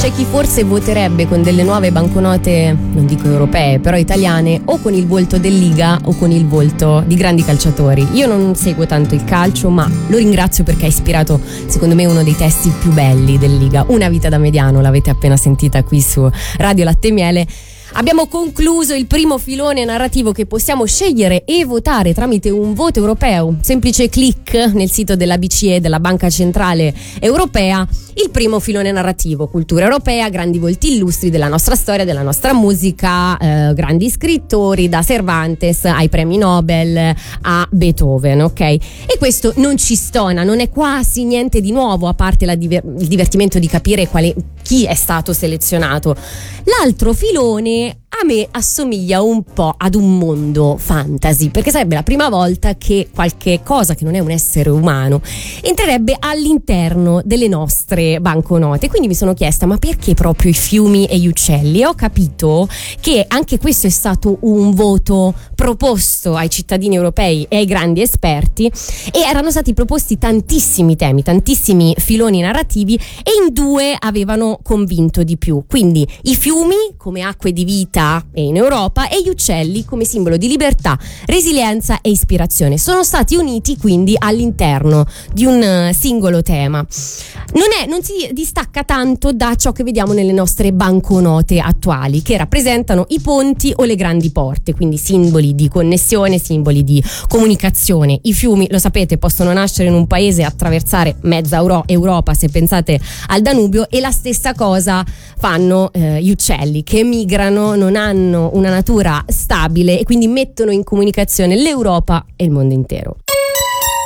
C'è chi forse voterebbe con delle nuove banconote, non dico europee, però italiane, o con il volto del Liga o con il volto di grandi calciatori. Io non seguo tanto il calcio, ma lo ringrazio perché ha ispirato, secondo me, uno dei testi più belli del Liga. Una vita da mediano, l'avete appena sentita qui su Radio Latte e Miele. Abbiamo concluso il primo filone narrativo che possiamo scegliere e votare tramite un voto europeo, semplice click nel sito della BCE, della Banca Centrale Europea. Il primo filone narrativo, cultura europea, grandi volti illustri della nostra storia, della nostra musica, grandi scrittori, da Cervantes ai premi Nobel a Beethoven, ok? E questo non ci stona, non è quasi niente di nuovo, a parte il divertimento di capire chi è stato selezionato. L'altro filone a me assomiglia un po' ad un mondo fantasy, perché sarebbe la prima volta che qualche cosa che non è un essere umano entrerebbe all'interno delle nostre banconote. Quindi mi sono chiesta, ma perché proprio i fiumi e gli uccelli? E ho capito che anche questo è stato un voto proposto ai cittadini europei e ai grandi esperti, e erano stati proposti tantissimi temi, tantissimi filoni narrativi, e in due avevano convinto di più. Quindi i fiumi come acque di vita in Europa e gli uccelli come simbolo di libertà, resilienza e ispirazione. Sono stati uniti quindi all'interno di un singolo tema. Non si distacca tanto da ciò che vediamo nelle nostre banconote attuali, che rappresentano i ponti o le grandi porte, quindi simboli di connessione, simboli di comunicazione. I fiumi, lo sapete, possono nascere in un paese e attraversare mezza Europa, se pensate al Danubio, e la stessa cosa fanno gli uccelli, che migrano, non hanno una natura stabile e quindi mettono in comunicazione l'Europa e il mondo intero.